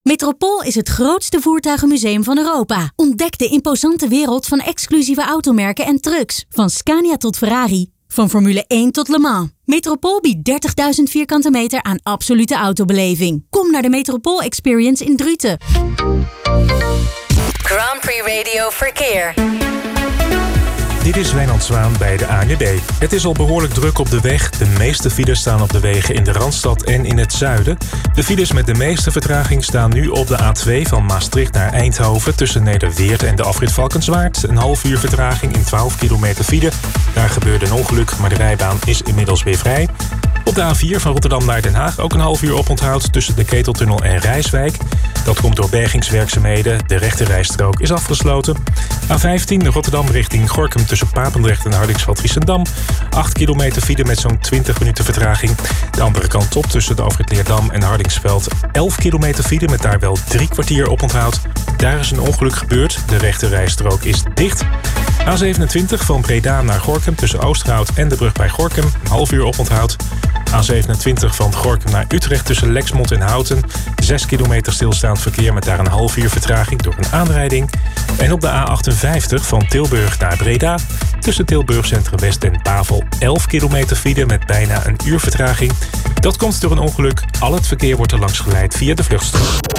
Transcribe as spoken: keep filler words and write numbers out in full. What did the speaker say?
Metropool is het grootste voertuigenmuseum van Europa. Ontdek de imposante wereld van exclusieve automerken en trucks. Van Scania tot Ferrari. Van Formule één tot Le Mans. Metropool biedt dertigduizend vierkante meter aan absolute autobeleving. Kom naar de Metropool Experience in Druten. Grand Prix Radio Verkeer. Dit is Wijnand Zwaan bij de A N W B. Het is al behoorlijk druk op de weg. De meeste files staan op de wegen in de Randstad en in het zuiden. De files met de meeste vertraging staan nu op de A twee van Maastricht naar Eindhoven... tussen Nederweert en de afrit Valkenswaard. Een half uur vertraging in twaalf kilometer file. Daar gebeurde een ongeluk, maar de rijbaan is inmiddels weer vrij. Op de A vier van Rotterdam naar Den Haag ook een half uur oponthoud tussen de Keteltunnel en Rijswijk. Dat komt door bergingswerkzaamheden. De rechterrijstrook is afgesloten. A vijftien Rotterdam richting Gorinchem tussen Papendrecht en Hardingsveld-Giessendam. acht kilometer file met zo'n twintig minuten vertraging. De andere kant op tussen de afrit Leerdam en Hardingsveld. elf kilometer file met daar wel drie kwartier oponthoud. Daar is een ongeluk gebeurd. De rechterrijstrook is dicht. A zevenentwintig van Breda naar Gorinchem tussen Oosterhout en de brug bij Gorinchem. Een half uur oponthoud. A zevenentwintig van Gorinchem naar Utrecht tussen Lexmond en Houten. zes kilometer stilstaand verkeer met daar een half uur vertraging door een aanrijding. En op de A achtenvijftig van Tilburg naar Breda tussen Tilburg Centrum West en Pavel. elf kilometer file met bijna een uur vertraging. Dat komt door een ongeluk. Al het verkeer wordt er langs geleid via de vluchtstrook.